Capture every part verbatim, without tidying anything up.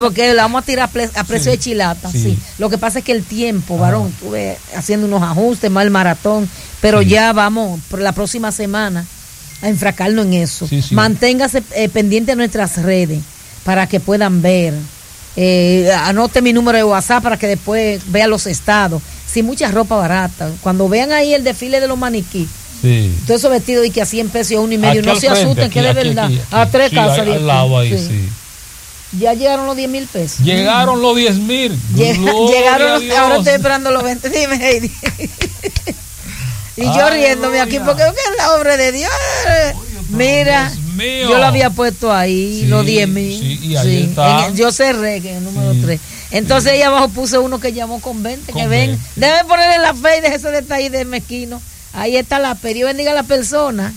Porque la vamos a tirar a, ple, a precio sí, de chilata, sí. sí. Lo que pasa es que el tiempo, varón, ah. estuve haciendo unos ajustes, más el maratón, pero sí. ya vamos por la próxima semana a enfracarnos en eso. Sí, sí. Manténgase eh, pendiente de nuestras redes para que puedan ver. Eh, anote mi número de WhatsApp para que después vea los estados. Sin mucha ropa barata. Cuando vean ahí el desfile de los maniquí, sí. todos esos vestidos y que a cien pesos a uno y medio, aquí no se frente, asusten, aquí, que de verdad. Aquí, aquí, a tres sí, casas de al lado ahí, sí. sí. Ya llegaron los diez mil pesos. Llegaron mm. los diez mil. Llega, llegaron los, ahora estoy esperando los veinte. Dime, Heidi. Y yo Ay, riéndome aquí porque es la obra de Dios. Oye, mira, yo lo había puesto ahí, sí, los diez mil. Sí, y ahí sí. está. En, yo cerré que en el número sí. tres. Entonces sí. ahí abajo puse uno que llamó con veinte. Con que ven, debe ponerle la fe y deje ese detalle de mezquino. Ahí está la fe. Dios bendiga a la persona.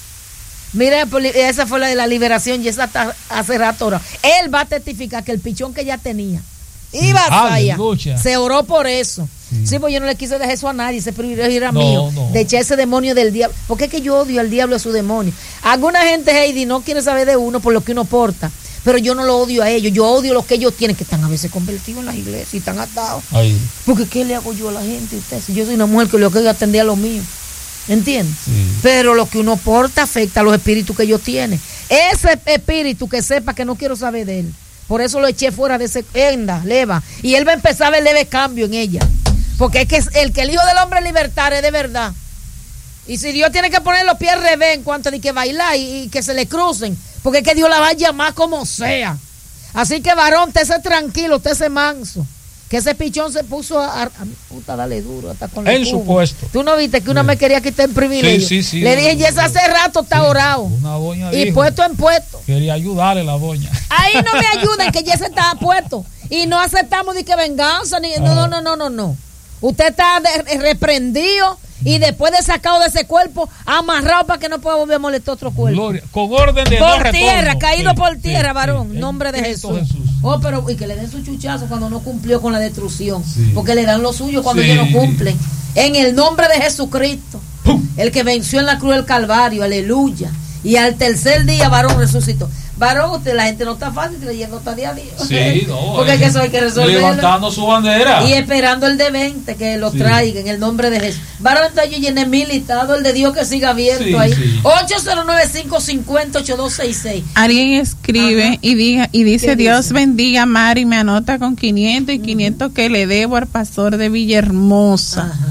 Mira, esa fue la de la liberación y esa está hace rato ahora. Él va a testificar que el pichón que ya tenía iba a allá. Se oró por eso. Sí. sí, pues yo no le quise dejar eso a nadie, ese privilegio era no, mío, no. de echar ese demonio del diablo. Porque es que yo odio al diablo y a su demonio. Alguna gente, Heidi, no quiere saber de uno por lo que uno porta, pero yo no lo odio a ellos, yo odio lo que ellos tienen, que están a veces convertidos en las iglesias y están atados. Ahí. Porque ¿qué le hago yo a la gente? Usted, si yo soy una mujer que lo que atendía a lo mío. ¿Entiendes? Sí. Pero lo que uno porta afecta a los espíritus que ellos tienen. Ese espíritu que sepa que no quiero saber de él. Por eso lo eché fuera de ese enda, leva. Y él va a empezar a ver leve cambio en ella. Porque es que el que el Hijo del Hombre libertare es de verdad. Y si Dios tiene que poner los pies al revés en cuanto de que bailar y, y que se le crucen, porque es que Dios la va a llamar como sea. Así que varón, usted se tranquilo, usted se manso. Que ese pichón se puso a, a, a puta, dale duro hasta con en su puesto. Tú no viste que una sí. me quería quitar el privilegio. Sí, sí, sí, le dije, y ese hace rato está sí, orado. Una boña y dijo, puesto en puesto. Quería ayudarle la boña. Ahí no me ayuden, que ya se estaba puesto. Y no aceptamos ni que venganza, ni no, no, no, no, no, no. Usted está de, reprendido y después de sacado de ese cuerpo, amarrado para que no pueda volver a molestar otro cuerpo. Gloria. Con orden de por no tierra, retorno. caído sí, por tierra, sí, varón, sí, nombre de Jesús. Jesús. Oh, pero y que le den su chuchazo cuando no cumplió con la destrucción, sí. porque le dan lo suyo cuando sí. ellos no cumplen. En el nombre de Jesucristo, ¡pum! El que venció en la cruz del Calvario, aleluya. Y al tercer día, varón, resucitó. Varón, usted, la gente no está fácil creyendo hasta día a día. Sí, no. Porque es que eso hay que resolverlo. Levantando su bandera. Y esperando el de veinte, que lo sí. traiga en el nombre de Jesús. Varón, entonces yo llené mi listado, el de Dios que siga abierto sí, ahí. Sí. ocho cero nueve, cinco cinco cero, ocho dos seis seis. Alguien escribe y, diga, y dice, Dios dice? bendiga a Mari, me anota con quinientos y quinientos uh-huh. que le debo al pastor de Villahermosa. Ajá.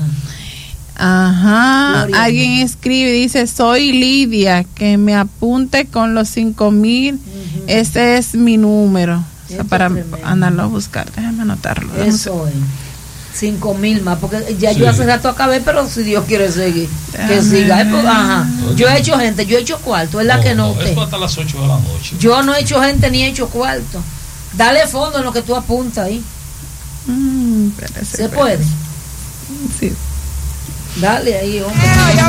Ajá, Gloria alguien escribe, dice, soy Lidia, que me apunte con los cinco mil, uh-huh. ese es mi número, o sea, para tremendo. Andarlo a buscar, déjame anotarlo. Eso es, cinco mil más, porque ya sí. yo hace rato acabé, pero si Dios quiere seguir, déjame. que siga, ajá, yo he hecho gente, yo he hecho cuarto, es la no, que no, no usted. Esto hasta las ocho de la noche. Yo no he hecho gente ni he hecho cuarto, dale fondo en lo que tú apuntas ahí. Mm, espérate, ¿Se espérate. puede? Sí. Dale ahí, hombre.